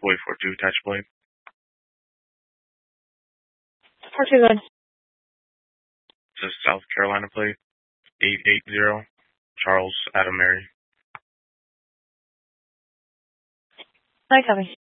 4042 attach plate. Park too good. It's a South Carolina plate. 880 Charles Adam Mary. Hi, copy.